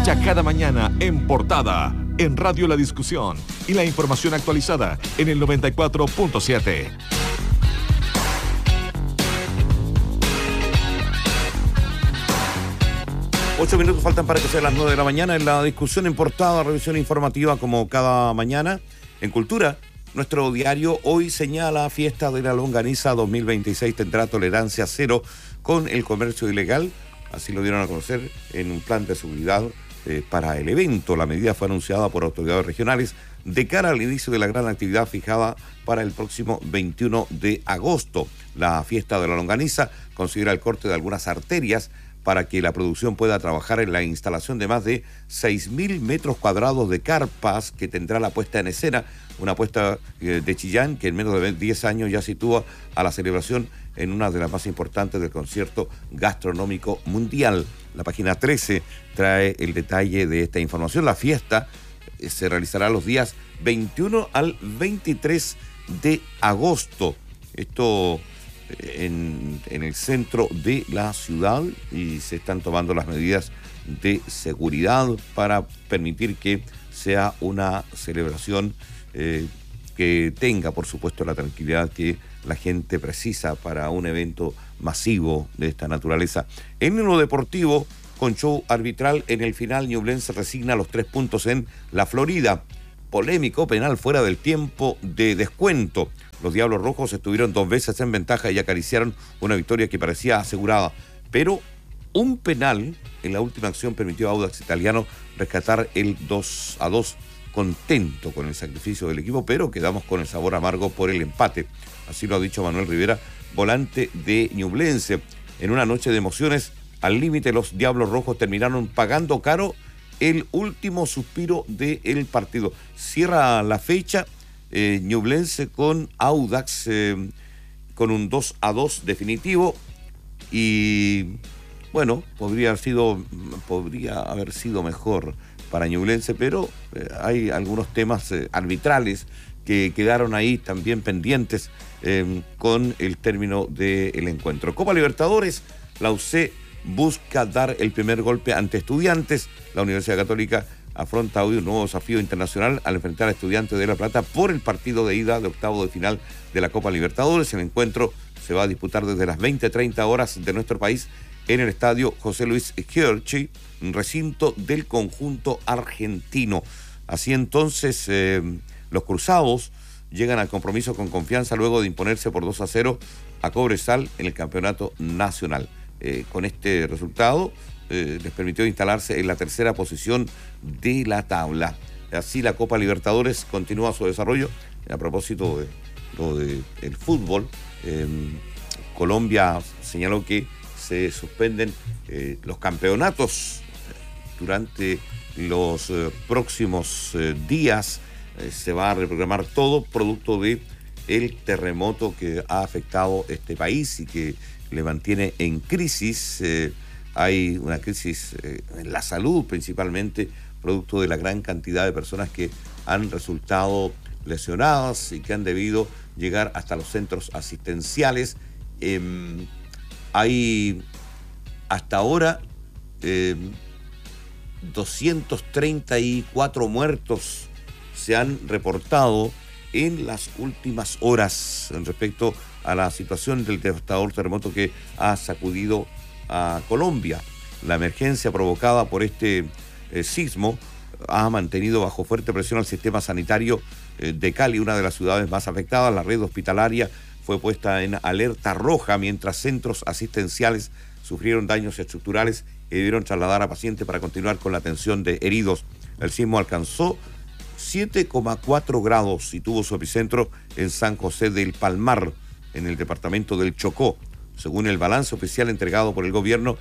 Escucha cada mañana en Portada, en Radio La Discusión y la información actualizada en el 94.7. 8 minutos faltan para que sean las 9 de la mañana. En La Discusión en Portada, revisión informativa como cada mañana. En Cultura, nuestro diario hoy señala: fiesta de la longaniza 2026 tendrá tolerancia cero con el comercio ilegal. Así lo dieron a conocer en un plan de seguridad para el evento. La medida fue anunciada por autoridades regionales de cara al inicio de la gran actividad fijada para el próximo 21 de agosto. La fiesta de la longaniza considera el corte de algunas arterias para que la producción pueda trabajar en la instalación de más de 6.000 metros cuadrados de carpas que tendrá la puesta en escena, una puesta de Chillán que en menos de 10 años ya sitúa a la celebración en una de las más importantes del concierto gastronómico mundial. La página 13 trae el detalle de esta información. La fiesta se realizará los días 21 al 23 de agosto. Esto en el centro de la ciudad, y se están tomando las medidas de seguridad para permitir que sea una celebración que tenga, por supuesto, la tranquilidad que la gente precisa para un evento masivo de esta naturaleza. En lo deportivo, con show arbitral en el final, Ñublense resigna los 3 puntos en la Florida. Polémico penal fuera del tiempo de descuento. Los Diablos Rojos estuvieron 2 veces en ventaja y acariciaron una victoria que parecía asegurada. Pero un penal en la última acción permitió a Audax Italiano rescatar el 2-2. Contento con el sacrificio del equipo, pero quedamos con el sabor amargo por el empate. Así lo ha dicho Manuel Rivera, volante de Ñublense. En una noche de emociones, al límite, los Diablos Rojos terminaron pagando caro el último suspiro del partido. Cierra la fecha Ñublense con Audax con un 2-2 definitivo, y bueno, podría haber sido mejor para Ñublense, pero hay algunos temas arbitrales que quedaron ahí también pendientes con el término del encuentro. Copa Libertadores, la UC busca dar el primer golpe ante Estudiantes. La Universidad Católica afronta hoy un nuevo desafío internacional al enfrentar a Estudiantes de La Plata por el partido de ida de octavo de final de la Copa Libertadores. El encuentro se va a disputar desde las 20:30 horas de nuestro país en el estadio José Luis Schiorci, recinto del conjunto argentino. Así entonces, los cruzados llegan al compromiso con confianza luego de imponerse por 2-0 a Cobresal en el campeonato nacional. Con este resultado les permitió instalarse en la tercera posición de la tabla. Así la Copa Libertadores continúa su desarrollo. A propósito de lo del fútbol, Colombia señaló que se suspenden los campeonatos durante los próximos días. Se va a reprogramar todo producto de el terremoto que ha afectado este país y que le mantiene en crisis. Hay una crisis en la salud, principalmente producto de la gran cantidad de personas que han resultado lesionadas y que han debido llegar hasta los centros asistenciales. Hay hasta ahora 234 muertos se han reportado en las últimas horas respecto a la situación del devastador terremoto que ha sacudido a Colombia. La emergencia provocada por este sismo ha mantenido bajo fuerte presión al sistema sanitario de Cali, una de las ciudades más afectadas. La red hospitalaria fue puesta en alerta roja, mientras centros asistenciales sufrieron daños estructurales y debieron trasladar a pacientes para continuar con la atención de heridos. El sismo alcanzó 7,4 grados y tuvo su epicentro en San José del Palmar, en el departamento del Chocó. Según el balance oficial entregado por el gobierno,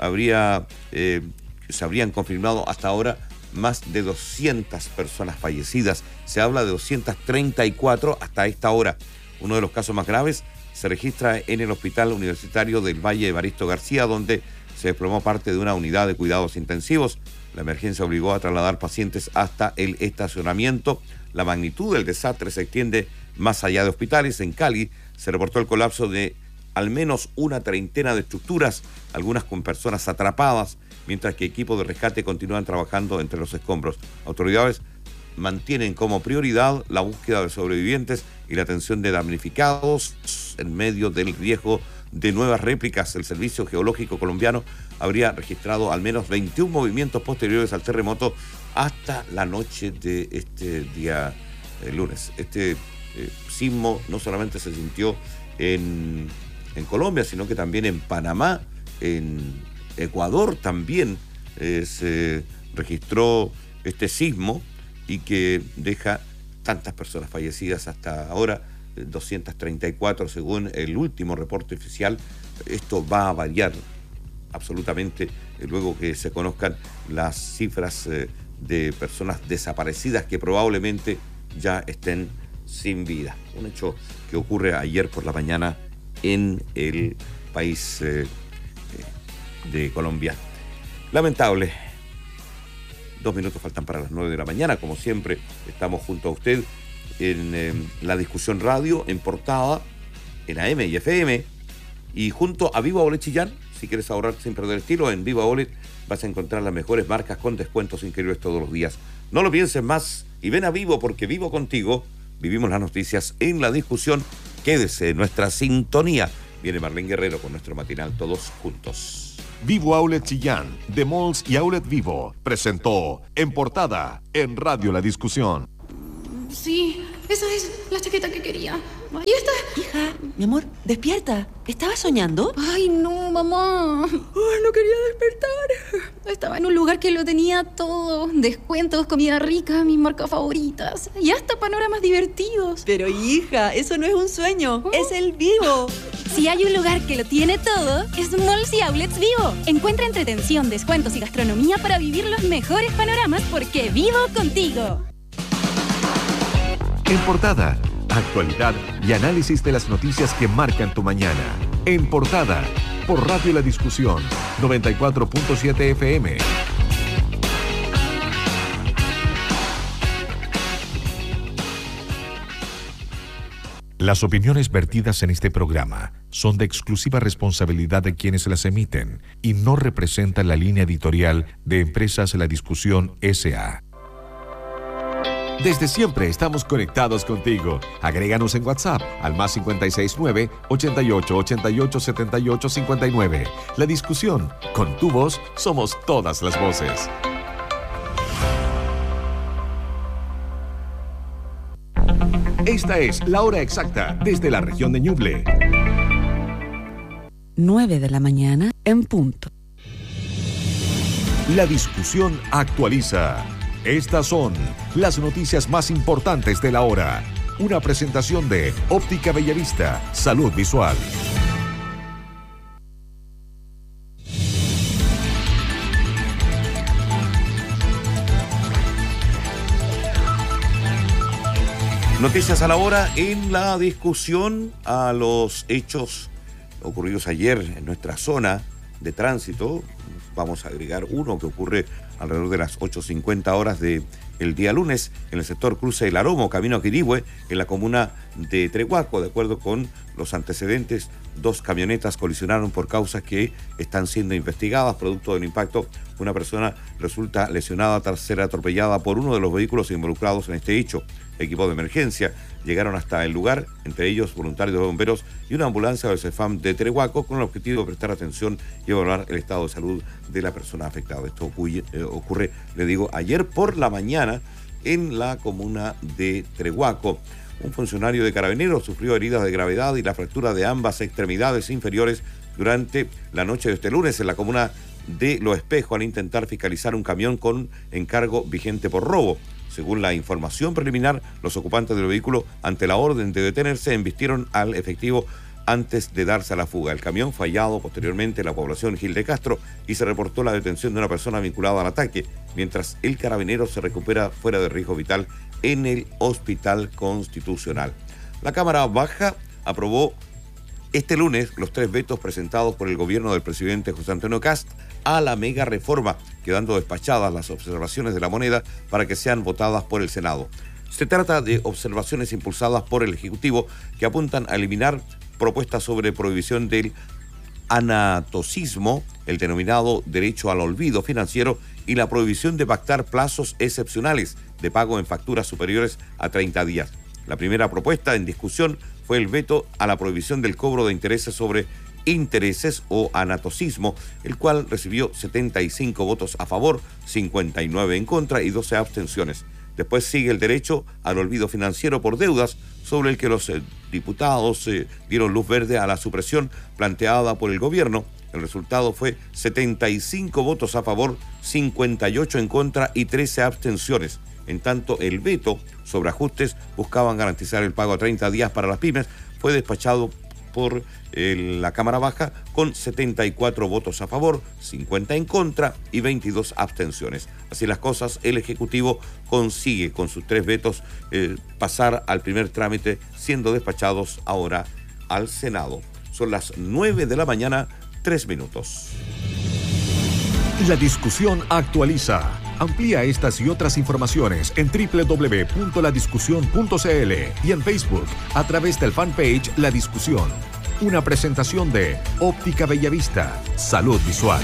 se habrían confirmado hasta ahora más de 200 personas fallecidas. Se habla de 234 hasta esta hora. Uno de los casos más graves se registra en el Hospital Universitario del Valle Evaristo García, donde se desplomó parte de una unidad de cuidados intensivos. La emergencia obligó a trasladar pacientes hasta el estacionamiento. La magnitud del desastre se extiende más allá de hospitales. En Cali se reportó el colapso de al menos una treintena de estructuras, algunas con personas atrapadas, mientras que equipos de rescate continúan trabajando entre los escombros. Autoridades mantienen como prioridad la búsqueda de sobrevivientes y la atención de damnificados en medio del riesgo de nuevas réplicas. El Servicio Geológico Colombiano habría registrado al menos 21 movimientos posteriores al terremoto hasta la noche de este día lunes. Este sismo no solamente se sintió en Colombia, sino que también en Panamá, en Ecuador también se registró este sismo y que deja tantas personas fallecidas hasta ahora, 234 según el último reporte oficial. Esto va a variar absolutamente luego que se conozcan las cifras de personas desaparecidas que probablemente ya estén sin vida. Un hecho que ocurre ayer por la mañana en el país de Colombia. Lamentable. 2 minutos faltan para las 9 de la mañana. Como siempre, estamos junto a usted en la discusión radio, en portada, en AM y FM, y junto a Viva Olet Chillán. Si quieres ahorrar sin perder estilo, en Viva Olet vas a encontrar las mejores marcas con descuentos increíbles todos los días. No lo pienses más y ven a Vivo, porque vivo contigo. Vivimos las noticias en la discusión. Quédese en nuestra sintonía. Viene Marlene Guerrero con nuestro matinal Todos Juntos. Vivo Outlet Chillán, de Malls y Outlet Vivo, presentó En Portada, en Radio La Discusión. Sí, esa es la chaqueta que quería. ¿Y esta? Hija, mi amor, despierta. ¿Estabas soñando? Ay, no, mamá. No quería despertar. Estaba en un lugar que lo tenía todo. Descuentos, comida rica, mis marcas favoritas. Y hasta panoramas divertidos. Pero hija, eso no es un sueño, es el Vivo. Si hay un lugar que lo tiene todo, es Malls y Outlets Vivo. Encuentra entretención, descuentos y gastronomía para vivir los mejores panoramas, porque vivo contigo. En Portada, actualidad y análisis de las noticias que marcan tu mañana. En Portada, por Radio La Discusión, 94.7 FM. Las opiniones vertidas en este programa son de exclusiva responsabilidad de quienes las emiten y no representan la línea editorial de Empresas La Discusión S.A. Desde siempre estamos conectados contigo. Agréganos en WhatsApp al más 569 88 88 78 59. La Discusión, con tu voz somos todas las voces. Esta es la hora exacta desde la región de Ñuble. 9 de la mañana en punto. La Discusión actualiza. Estas son las noticias más importantes de la hora. Una presentación de Óptica Bellavista, Salud Visual. Noticias a la hora en la discusión a los hechos ocurridos ayer en nuestra zona de tránsito. Vamos a agregar uno que ocurre alrededor de las 8:50 horas del día lunes en el sector Cruce del Aromo, camino a Quirihue, en la comuna de Trehuaco. De acuerdo con los antecedentes, 2 camionetas colisionaron por causas que están siendo investigadas. Producto del impacto, una persona resulta lesionada tras ser atropellada por uno de los vehículos involucrados en este hecho. Equipos de emergencia llegaron hasta el lugar, entre ellos voluntarios de bomberos y una ambulancia del CEFAM de Trehuaco, con el objetivo de prestar atención y evaluar el estado de salud de la persona afectada. Esto ocurre, le digo, ayer por la mañana en la comuna de Trehuaco. Un funcionario de Carabineros sufrió heridas de gravedad y la fractura de ambas extremidades inferiores durante la noche de este lunes en la comuna de Lo Espejo al intentar fiscalizar un camión con encargo vigente por robo. Según la información preliminar, los ocupantes del vehículo, ante la orden de detenerse, embistieron al efectivo antes de darse a la fuga. El camión fue hallado posteriormente en la población Gil de Castro y se reportó la detención de una persona vinculada al ataque, mientras el carabinero se recupera fuera de riesgo vital en el Hospital Constitucional. La Cámara Baja aprobó este lunes los 3 vetos presentados por el gobierno del presidente José Antonio Kast a la mega reforma, quedando despachadas las observaciones de la moneda para que sean votadas por el Senado. Se trata de observaciones impulsadas por el Ejecutivo que apuntan a eliminar propuestas sobre prohibición del anatocismo, el denominado derecho al olvido financiero y la prohibición de pactar plazos excepcionales de pago en facturas superiores a 30 días. La primera propuesta en discusión fue el veto a la prohibición del cobro de intereses sobre intereses o anatocismo, el cual recibió 75 votos a favor, 59 en contra y 12 abstenciones. Después sigue el derecho al olvido financiero por deudas, sobre el que los diputados dieron luz verde a la supresión planteada por el gobierno. El resultado fue 75 votos a favor, 58 en contra y 13 abstenciones. En tanto, el veto sobre ajustes buscaban garantizar el pago a 30 días para las pymes fue despachado por la Cámara Baja con 74 votos a favor, 50 en contra y 22 abstenciones. Así las cosas, el Ejecutivo consigue con sus 3 vetos pasar al primer trámite, siendo despachados ahora al Senado. Son las 9 de la mañana, 3 minutos. La discusión actualiza. Amplía estas y otras informaciones en www.ladiscusión.cl y en Facebook a través del fanpage La Discusión. Una presentación de Óptica Bellavista. Salud visual.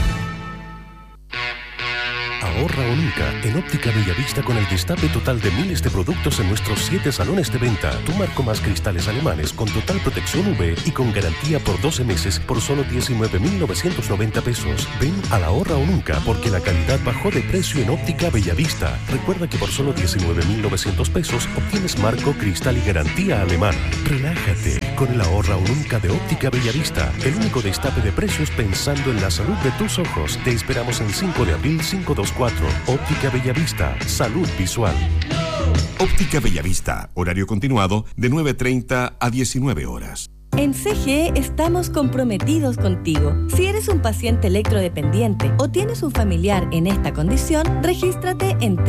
Ahorra o nunca en Óptica Bellavista con el destape total de miles de productos en nuestros 7 salones de venta. Tu marco más cristales alemanes con total protección UV y con garantía por 12 meses por solo 19.990 pesos. Ven al Ahorra o nunca porque la calidad bajó de precio en Óptica Bellavista. Recuerda que por solo 19.900 pesos obtienes marco, cristal y garantía alemana. Relájate con el Ahorra o nunca de Óptica Bellavista. El único destape de precios pensando en la salud de tus ojos. Te esperamos en 5 de abril 524. Óptica Bellavista, salud visual. Óptica Bellavista, horario continuado de 9:30 a 19 horas. En CGE estamos comprometidos contigo. Si eres un paciente electrodependiente o tienes un familiar en esta condición, regístrate en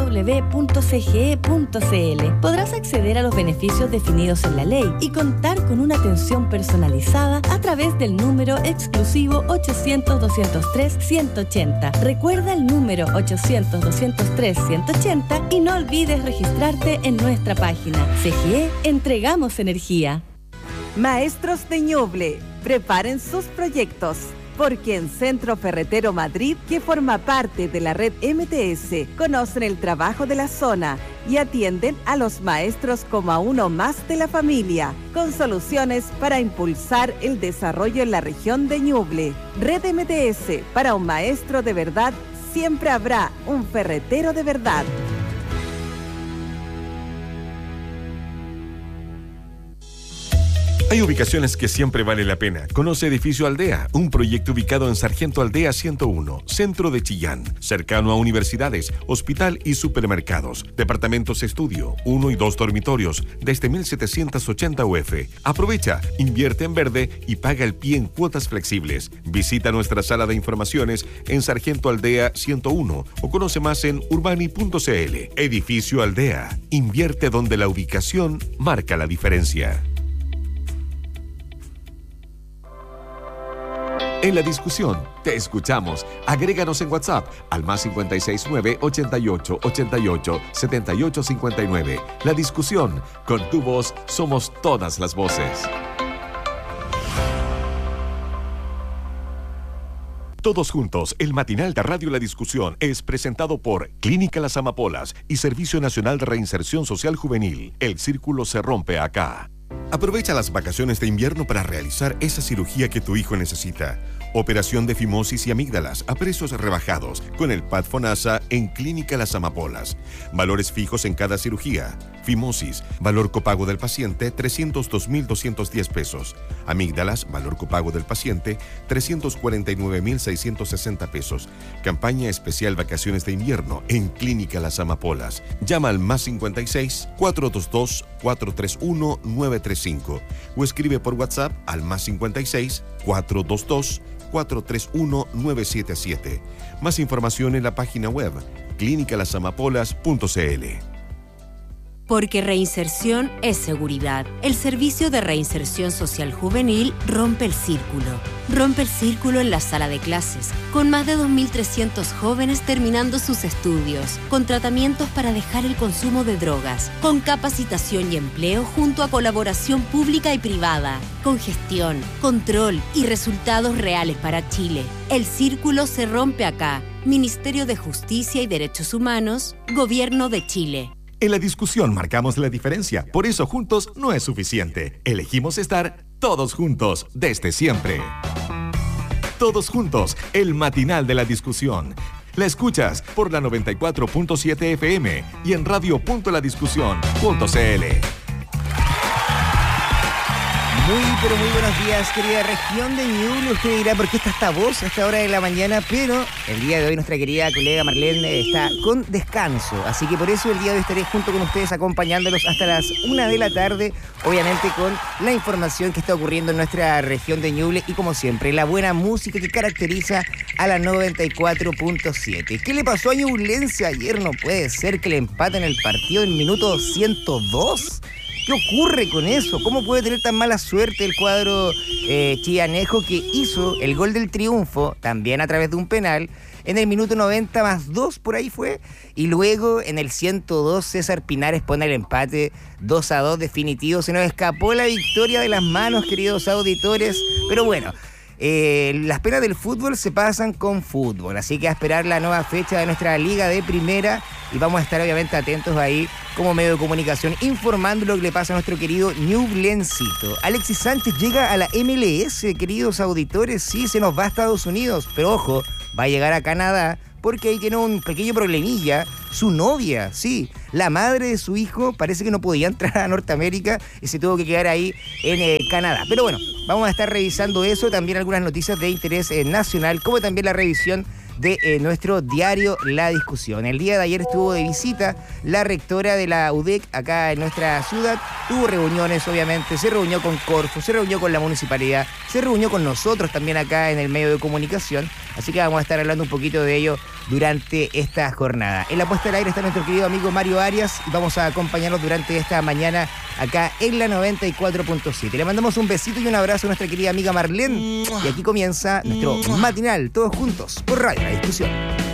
www.cge.cl. Podrás acceder a los beneficios definidos en la ley y contar con una atención personalizada a través del número exclusivo 800-203-180. Recuerda el número 800-203-180 y no olvides registrarte en nuestra página. CGE, entregamos energía. Maestros de Ñuble, preparen sus proyectos, porque en Centro Ferretero Madrid, que forma parte de la red MTS, conocen el trabajo de la zona y atienden a los maestros como a uno más de la familia, con soluciones para impulsar el desarrollo en la región de Ñuble. Red MTS, para un maestro de verdad, siempre habrá un ferretero de verdad. Hay ubicaciones que siempre vale la pena. Conoce Edificio Aldea, un proyecto ubicado en Sargento Aldea 101, centro de Chillán, cercano a universidades, hospital y supermercados. Departamentos estudio, 1 y 2 dormitorios, desde 1.780 UF. Aprovecha, invierte en verde y paga el pie en cuotas flexibles. Visita nuestra sala de informaciones en Sargento Aldea 101 o conoce más en urbani.cl. Edificio Aldea, invierte donde la ubicación marca la diferencia. En la discusión, te escuchamos. Agréganos en WhatsApp al +569 88 88 78 59. La discusión, con tu voz somos todas las voces. Todos juntos, el matinal de Radio La Discusión es presentado por Clínica Las Amapolas y Servicio Nacional de Reinserción Social Juvenil. El círculo se rompe acá. Aprovecha las vacaciones de invierno para realizar esa cirugía que tu hijo necesita. Operación de fimosis y amígdalas a precios rebajados con el PAD FONASA en Clínica Las Amapolas. Valores fijos en cada cirugía. Fimosis, valor copago del paciente, 302.210 pesos. Amígdalas, valor copago del paciente, 349.660 pesos. Campaña especial vacaciones de invierno en Clínica Las Amapolas. Llama al +56 422 431 935 o escribe por WhatsApp al +56 422 431 977. Más información en la página web clínicalasamapolas.cl. Porque reinserción es seguridad. El Servicio de Reinserción Social Juvenil rompe el círculo. Rompe el círculo en la sala de clases, con más de 2.300 jóvenes terminando sus estudios, con tratamientos para dejar el consumo de drogas, con capacitación y empleo junto a colaboración pública y privada, con gestión, control y resultados reales para Chile. El círculo se rompe acá. Ministerio de Justicia y Derechos Humanos, Gobierno de Chile. En la discusión marcamos la diferencia, por eso juntos no es suficiente. Elegimos estar todos juntos, desde siempre. Todos juntos, el matinal de la discusión. La escuchas por la 94.7 FM y en radio.ladiscusión.cl. Pero muy buenos días, querida región de Ñuble. Usted dirá por qué está esta voz a esta hora de la mañana, pero el día de hoy nuestra querida colega Marlene está con descanso. Así que por eso el día de hoy estaré junto con ustedes acompañándolos hasta las 1 de la tarde, obviamente con la información que está ocurriendo en nuestra región de Ñuble y como siempre, la buena música que caracteriza a la 94.7. ¿Qué le pasó a Ñublense ayer? No puede ser que le empaten el partido en el minuto 102. ¿Qué ocurre con eso? ¿Cómo puede tener tan mala suerte el cuadro chillanejo que hizo el gol del triunfo, también a través de un penal, en el minuto 90 más 2 por ahí fue? Y luego en el 102 César Pinares pone el empate 2-2 definitivo. Se nos escapó la victoria de las manos, queridos auditores, pero bueno. Las penas del fútbol se pasan con fútbol, así que a esperar la nueva fecha de nuestra liga de primera y vamos a estar obviamente atentos ahí como medio de comunicación informando lo que le pasa a nuestro querido Ñublencito. Alexis Sánchez llega a la MLS, queridos auditores, sí, se nos va a Estados Unidos, pero ojo, va a llegar a Canadá porque ahí tiene un pequeño problemilla. Su novia, sí, la madre de su hijo, parece que no podía entrar a Norteamérica y se tuvo que quedar ahí en Canadá. Pero bueno, vamos a estar revisando eso, también algunas noticias de interés nacional, como también la revisión de nuestro diario La Discusión. El día de ayer estuvo de visita la rectora de la UDEC acá en nuestra ciudad. Tuvo reuniones, obviamente, se reunió con Corfo, se reunió con la municipalidad, se reunió con nosotros también acá en el medio de comunicación. Así que vamos a estar hablando un poquito de ello durante esta jornada. En la puesta al aire está nuestro querido amigo Mario Arias y vamos a acompañarnos durante esta mañana acá en la 94.7. Le mandamos un besito y un abrazo a nuestra querida amiga Marlene y aquí comienza nuestro matinal, todos juntos por Radio La Discusión.